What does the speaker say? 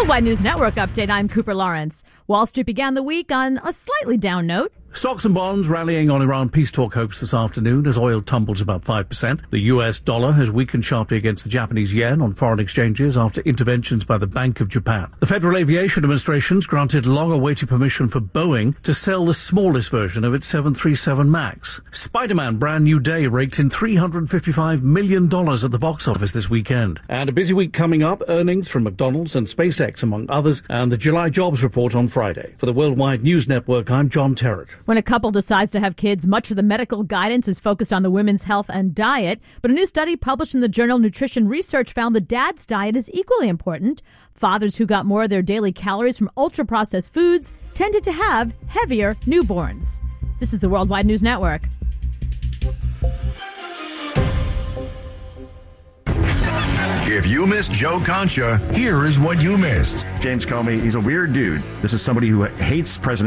Worldwide News Network update. I'm Cooper Lawrence. Wall Street began the week on a slightly down note. Stocks and bonds rallying on Iran peace talk hopes this afternoon as oil tumbles about 5%. The US dollar has weakened sharply against the Japanese yen on foreign exchanges after interventions by the Bank of Japan. The Federal Aviation Administration's granted long-awaited permission for Boeing to sell the smallest version of its 737 MAX. Spider-Man Brand New Day raked in $355 million at the box office this weekend. And a busy week coming up, earnings from McDonald's and SpaceX among others, and the July jobs report on Friday. For the Worldwide News Network, I'm John Terrett. When a couple decides to have kids, much of the medical guidance is focused on the women's health and diet. But a new study published in the journal Nutrition Research found the dad's diet is equally important. Fathers who got more of their daily calories from ultra-processed foods tended to have heavier newborns. This is the Worldwide News Network. If you missed Joe Concha, here is what you missed. James Comey, he's a weird dude. This is somebody who hates President